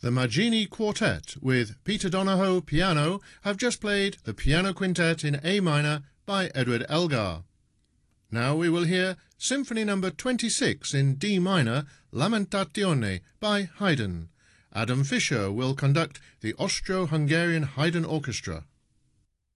The Maggini Quartet with Peter Donahoe piano have just played the Piano Quintet in A minor by Edward Elgar. Now we will hear Symphony No. 26 in D minor, Lamentazione by Haydn. Adam Fischer will conduct the Austro-Hungarian Haydn Orchestra.